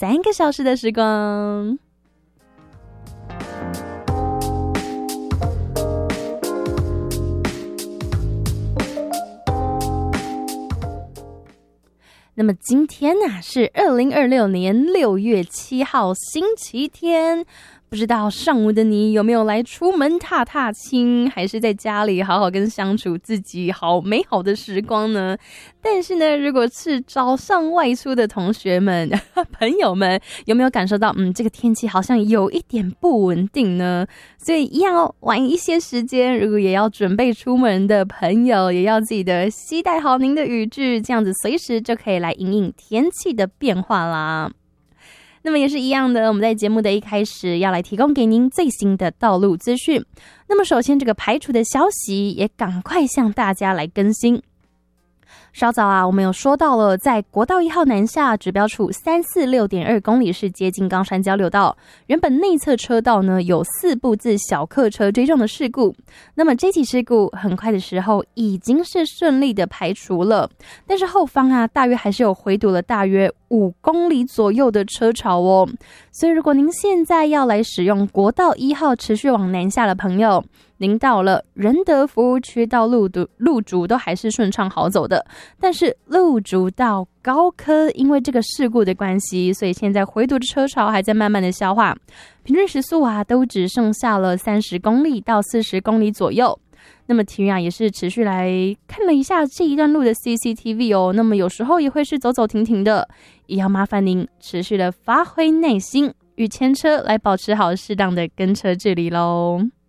3个小时的时光。那么今天是2026年6月7号星期天，不知道上午的你有没有来出门踏踏青，还是在家里好好跟相处自己好美好的时光呢？但是呢，如果是早上外出的同学们朋友们，有没有感受到这个天气好像有一点不稳定呢？所以一样哦，晚一些时间，如果也要准备出门的朋友，也要自己的携带好您的雨具，这样子随时就可以来因应天气的变化啦。那么也是一样的，我们在节目的一开始要来提供给您最新的道路资讯。那么首先这个排除的消息也赶快向大家来更新。稍早我们有说到了，在国道1号南下指标处346.2公里是接近冈山交流道，原本内侧车道呢有4部自小客车追撞的事故，那么这起事故很快的时候已经是顺利的排除了，但是后方大约还是有回堵了大约5公里左右的车潮哦，所以如果您现在要来使用国道1号持续往南下的朋友，您到了仁德服务区到路竹都还是顺畅好走的，但是路竹到高科因为这个事故的关系，所以现在回堵的车潮还在慢慢的消化，平均时速都只剩下了30公里到40公里左右。那么体育也是持续来看了一下这一段路的 CCTV 哦，那么有时候也会是走走停停的，也要麻烦您持续的发挥耐心与前车来保持好适当的跟车距离咯。